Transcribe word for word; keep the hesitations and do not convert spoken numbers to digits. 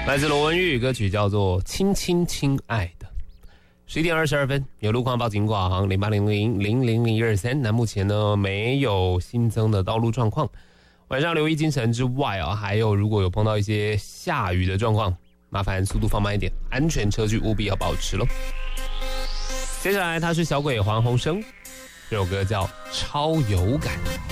来自罗文玉，歌曲叫做《亲亲亲爱的》。十一点二十二分，有路况报警广行零八零零零零零二三。那目前呢没有新增的道路状况。晚上留意精神之外啊，还有如果有碰到一些下雨的状况，麻烦速度放慢一点，安全车距务必要保持咯。接下来他是小鬼黄鸿升，这首歌叫《超有感》。